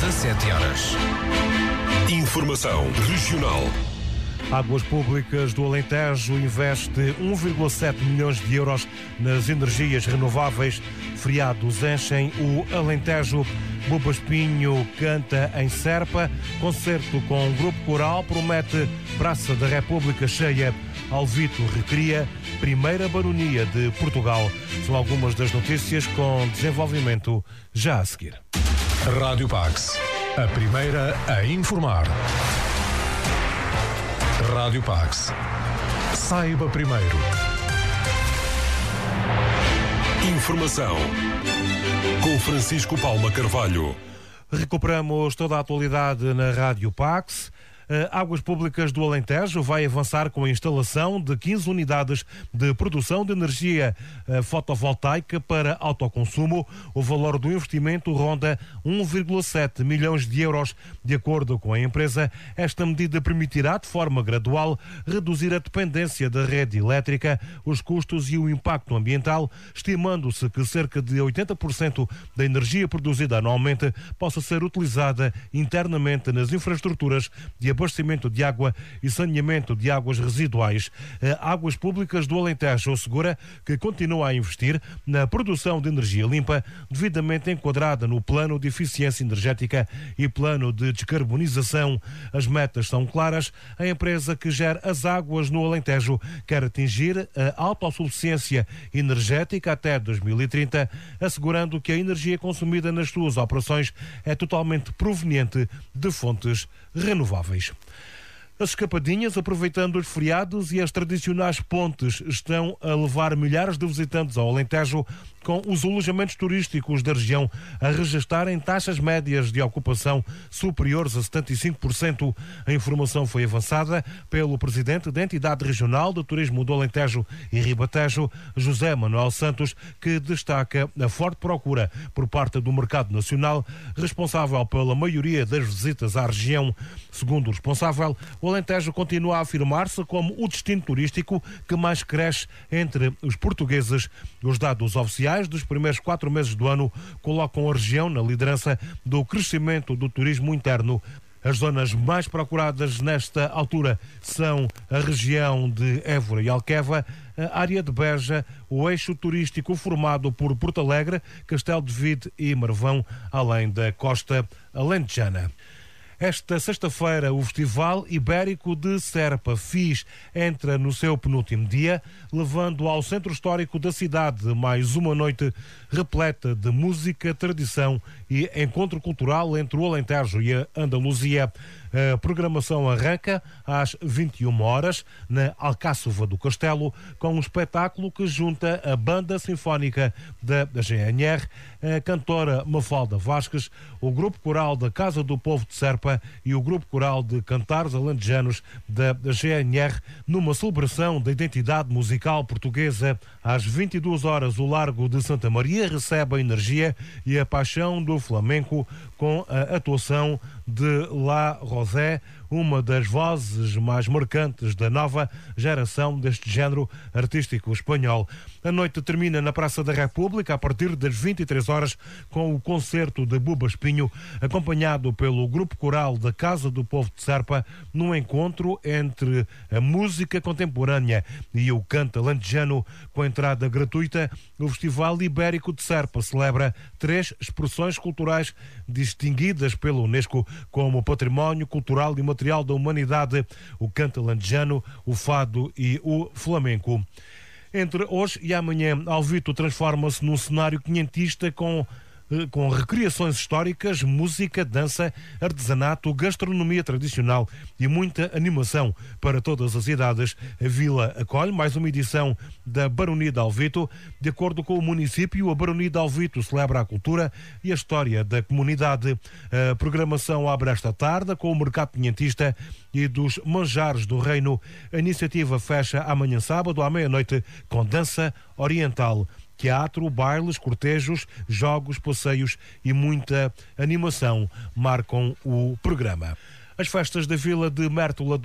17 horas. Informação regional. Águas Públicas do Alentejo investe 1,7 milhões de euros nas energias renováveis. Feriados enchem o Alentejo. Buba Espinho canta em Serpa. Concerto com um grupo coral promete Praça da República cheia. Alvito recria primeira baronia de Portugal. São algumas das notícias com desenvolvimento já a seguir. Rádio Pax, a primeira a informar. Rádio Pax. Saiba primeiro. Informação com Francisco Palma Carvalho. Recuperamos toda a atualidade na Rádio Pax. Águas Públicas do Alentejo vai avançar com a instalação de 15 unidades de produção de energia fotovoltaica para autoconsumo. O valor do investimento ronda 1,7 milhões de euros. De acordo com a empresa, esta medida permitirá, de forma gradual, reduzir a dependência da rede elétrica, os custos e o impacto ambiental, estimando-se que cerca de 80% da energia produzida anualmente possa ser utilizada internamente nas infraestruturas de abastecimento de água e saneamento de águas residuais. Águas Públicas do Alentejo assegura que continua a investir na produção de energia limpa, devidamente enquadrada no plano de eficiência energética e plano de descarbonização. As metas são claras. A empresa que gera as águas no Alentejo quer atingir a autossuficiência energética até 2030, assegurando que a energia consumida nas suas operações é totalmente proveniente de fontes renováveis. As escapadinhas, aproveitando os feriados e as tradicionais pontes, estão a levar milhares de visitantes ao Alentejo, com os alojamentos turísticos da região a registarem taxas médias de ocupação superiores a 75%. A informação foi avançada pelo presidente da entidade regional de turismo do Alentejo e Ribatejo, José Manuel Santos, que destaca a forte procura por parte do mercado nacional, responsável pela maioria das visitas à região. Segundo o responsável, o Alentejo continua a afirmar-se como o destino turístico que mais cresce entre os portugueses. Os dados oficiais dos primeiros 4 meses do ano colocam a região na liderança do crescimento do turismo interno. As zonas mais procuradas nesta altura são a região de Évora e Alqueva, a área de Beja, o eixo turístico formado por Porto Alegre, Castelo de Vide e Marvão, além da costa alentejana. Esta sexta-feira, o Festival Ibérico de Serpa FIS entra no seu penúltimo dia, levando ao centro histórico da cidade mais uma noite repleta de música, tradição e encontro cultural entre o Alentejo e a Andaluzia. A programação arranca às 21 horas na Alcáçova do Castelo, com um espetáculo que junta a Banda Sinfónica da GNR, a cantora Mafalda Vasques, o Grupo Coral da Casa do Povo de Serpa e o Grupo Coral de Cantares Alentejanos da GNR, numa celebração da identidade musical portuguesa. Às 22 horas, o Largo de Santa Maria recebe a energia e a paixão do flamenco com a atuação de La Rosé, uma das vozes mais marcantes da nova geração deste género artístico espanhol. A noite termina na Praça da República a partir das 23 horas com o concerto de Buba Espinho, acompanhado pelo Grupo Coral da Casa do Povo de Serpa, num encontro entre a música contemporânea e o canto alentejano. Com entrada gratuita, o Festival Ibérico de Serpa celebra 3 expressões culturais distinguidas pela Unesco como Património Cultural e Material da Humanidade: o canto alentejano, o fado e o flamenco. Entre hoje e amanhã, Alvito transforma-se num cenário quinhentista com recriações históricas, música, dança, artesanato, gastronomia tradicional e muita animação para todas as idades. A Vila acolhe mais uma edição da Baronia de Alvito. De acordo com o município, a Baronia de Alvito celebra a cultura e a história da comunidade. A programação abre esta tarde com o mercado quinhentista e dos manjares do reino. A iniciativa fecha amanhã sábado à meia-noite com dança oriental. Teatro, bailes, cortejos, jogos, passeios e muita animação marcam o programa. As festas da Vila de Mértola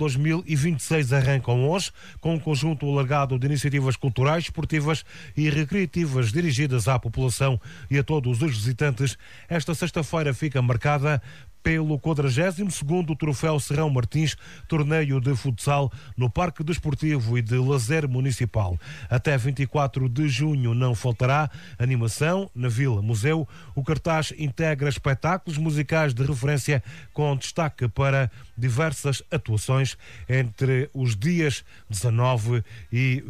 2026 arrancam hoje, com um conjunto alargado de iniciativas culturais, esportivas e recreativas dirigidas à população e a todos os visitantes. Esta sexta-feira fica marcada pelo 42º Troféu Serrão Martins, torneio de futsal no Parque Desportivo e de Lazer Municipal. Até 24 de junho não faltará animação na Vila Museu. O cartaz integra espetáculos musicais de referência com destaque para diversas atuações entre os dias 19 e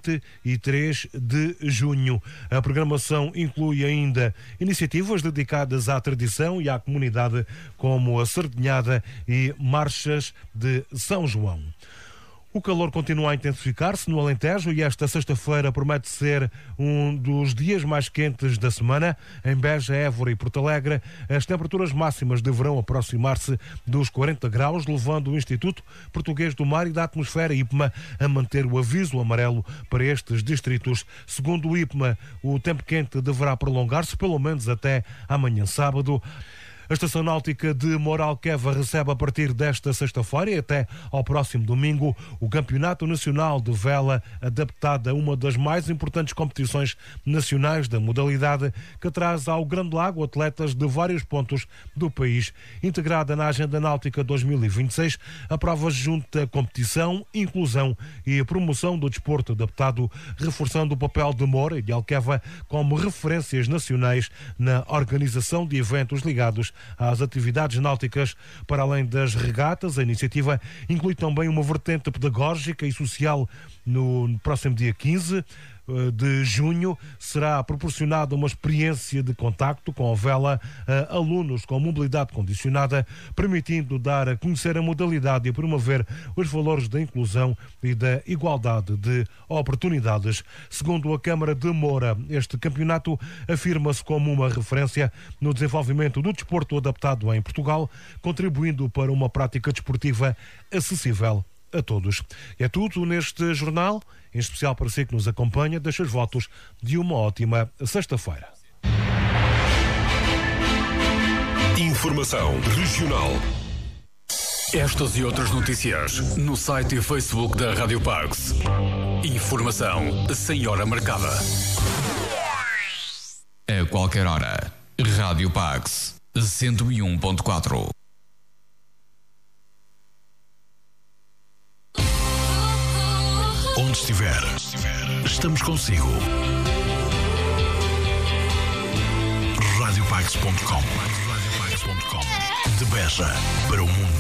23 de junho. A programação inclui ainda iniciativas dedicadas à tradição e à comunidade, como a Sardinhada e marchas de São João. O calor continua a intensificar-se no Alentejo e esta sexta-feira promete ser um dos dias mais quentes da semana. Em Beja, Évora e Porto Alegre, as temperaturas máximas deverão aproximar-se dos 40 graus, levando o Instituto Português do Mar e da Atmosfera, IPMA, a manter o aviso amarelo para estes distritos. Segundo o IPMA, o tempo quente deverá prolongar-se pelo menos até amanhã sábado. A Estação Náutica de Moralqueva recebe a partir desta sexta-feira e até ao próximo domingo o Campeonato Nacional de Vela, adaptado a uma das mais importantes competições nacionais da modalidade, que traz ao Grande Lago atletas de vários pontos do país. Integrada na Agenda Náutica 2026, a prova junta competição, inclusão e promoção do desporto adaptado, reforçando o papel de Moura e de Alqueva como referências nacionais na organização de eventos ligados às atividades náuticas. Para além das regatas, a iniciativa inclui também uma vertente pedagógica e social. No próximo dia 15 de junho será proporcionada uma experiência de contacto com a vela a alunos com mobilidade condicionada, permitindo dar a conhecer a modalidade e promover os valores da inclusão e da igualdade de oportunidades. Segundo a Câmara de Moura, este campeonato afirma-se como uma referência no desenvolvimento do desporto adaptado em Portugal, contribuindo para uma prática desportiva acessível a todos. É tudo neste jornal, em especial para si que nos acompanha. Deixo os votos de uma ótima sexta-feira. Informação regional. Estas e outras notícias no site e Facebook da Rádio Pax. Informação sem hora marcada. A qualquer hora. Rádio Pax 101.4. Onde estiver, estamos consigo. Radiopax.com. De Beja para o mundo.